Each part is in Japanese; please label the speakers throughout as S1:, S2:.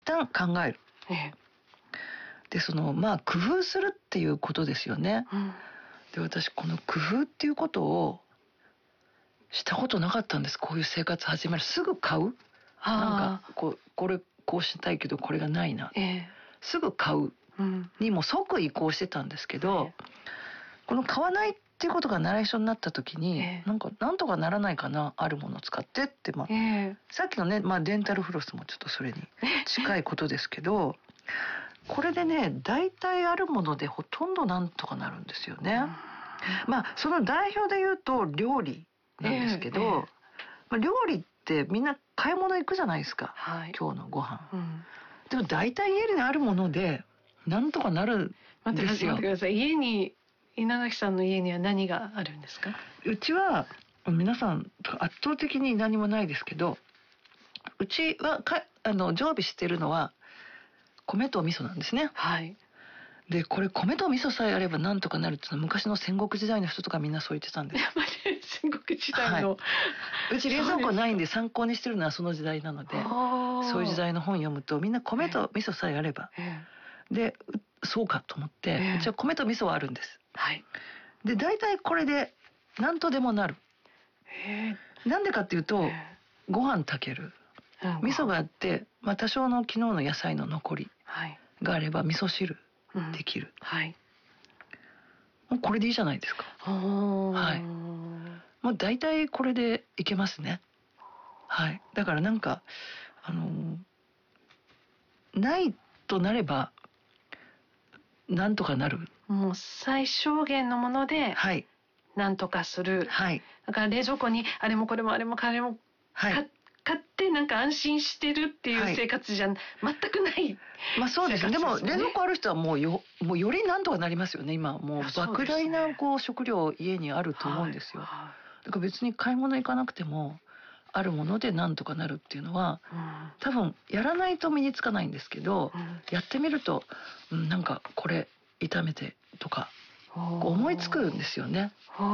S1: 旦考える。で工夫するっていうことですよね。で私この工夫っていうことをしたことなかったんです。こういう生活始めるすぐ買う。なんかこれこうしたいけどこれがないな、すぐ買うにも即移行してたんですけど、この買わないっていうことがナレーションになった時に、なんとかならないかな、あるものを使ってって、さっきのね、デンタルフロスもちょっとそれに近いことですけどこれでね大体あるものでほとんどなんとかなるんですよね。その代表で言うと料理なんですけど、料理ってみんな買い物行くじゃないですか、今日のご飯、でも大体家にあるものでなんとかなるんですよ。
S2: 待ってください。稲垣さんの家には何があるんですか？
S1: うちは皆さん圧倒的に何もないですけど、うちは常備してるのは米と味噌なんですね。でこれ米と味噌さえあればなんとかなるっていうのは昔の戦国時代の人とかみんなそう言ってたんです。
S2: 戦国時代の、
S1: うち冷蔵庫ないんで参考にしてるのはその時代なので、そういう時代の本読むとみんな米と味噌さえあれば、でそうかと思って、うちは米と味噌はあるんです。で大体これで何とでもなる。なんでかっていうと、ご飯炊ける、味噌があって、多少の昨日の野菜の残りがあれば味噌汁できる、もうこれでいいじゃないですか。もう大体これでいけますね。だからなんかないとなればなんとかなる。
S2: もう最小限のものでなんとかする。だから冷蔵庫にあれもこれもあれもこれも買ってなんか安心してるっていう生活じゃ全くない。
S1: そうですね。でも冷蔵庫ある人はもうよりなんとかなりますよね。今もう莫大な食料家にあると思うんですよ。だから別に買い物行かなくてもあるものでなんとかなるっていうのは、多分やらないと身につかないんですけど、やってみると、なんかこれ炒めてとか思いつくんですよね。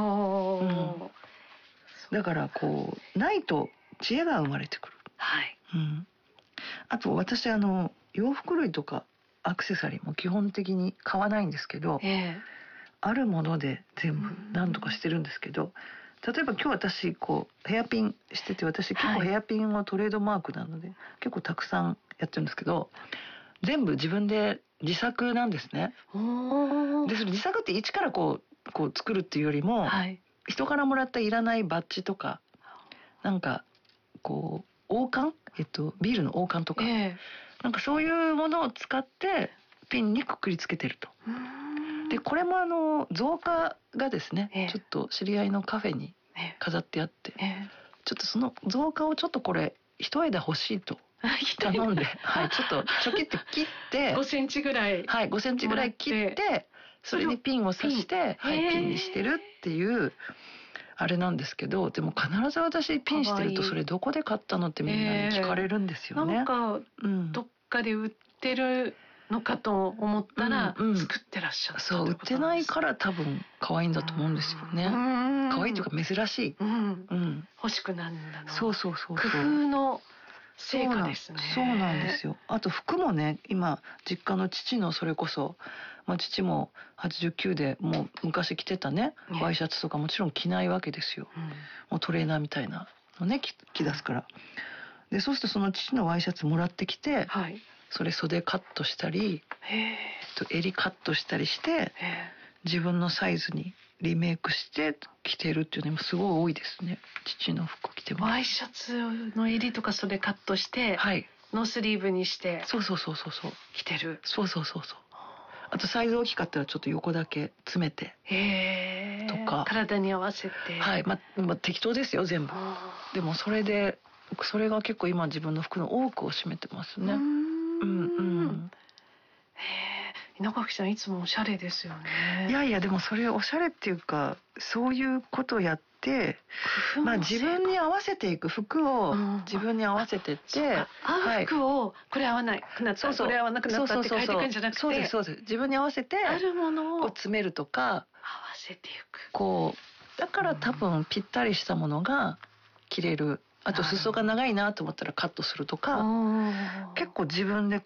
S1: だからないと知恵が生まれてくる。あと私洋服類とかアクセサリーも基本的に買わないんですけど、あるもので全部何とかしてるんですけど、例えば今日私ヘアピンしてて、私結構ヘアピンはトレードマークなので、結構たくさんやってるんですけど、全部自分で自作なんですね。でそれ自作って一から作るっていうよりも、人からもらったいらないバッジとか、なんか王冠、ビールの王冠とか、なんかそういうものを使ってピンにくくりつけてると。でこれも造花がですね、ちょっと知り合いのカフェに飾ってあって、ちょっとその造花をちょっとこれ一枝欲しいと頼んで、ちょっとちょきって切って
S2: 5センチぐらい、
S1: 5センチぐらい切って、それにピンを刺して、ピンにしてるっていうあれなんですけど、でも必ず私ピンしてると、それどこで買ったのってみんなに聞かれるんですよね。
S2: なんかどっかで売ってるのかと思ったら、作ってらっしゃった。
S1: そう売ってないから多分可愛いんだと思うんですよね。可愛いというか珍しい。
S2: 欲しくなるんだな。
S1: そう
S2: 工夫の成果ですね。
S1: そうなんですよ。あと服もね、今実家の父のそれこそ、父も89でもう昔着てたねワイシャツとかもちろん着ないわけですよ。もうトレーナーみたいなのね着出すから。でそうするとその父のワイシャツもらってきて、それ袖カットしたり、襟カットしたりして、自分のサイズにリメイクして着てるっていうのもすごい多いですね。父の服着てます。
S2: ワイシャツの襟とか袖カットして、ノースリーブにして、
S1: そう
S2: 着てる。
S1: そうあとサイズ大きかったらちょっと横だけ詰めてとか、
S2: 体に合わせて、
S1: 適当ですよ全部。でもそれが結構今自分の服の多くを占めてますね。
S2: 稲垣さんいつもおしゃれですよね。
S1: いやでもそれおしゃれっていうか、そういうことをやって、自分に合わせていく服を自分に合わせてって、
S2: 合う服をこれ合わないくなった、これ合わなくなったって変えていくんじゃなくて、
S1: そうです自分に合わせて
S2: あるものを
S1: 詰めるとか、
S2: 合わせていく。
S1: だから多分ぴったりしたものが着れる。あと裾が長いなと思ったらカットするとか、結構自分で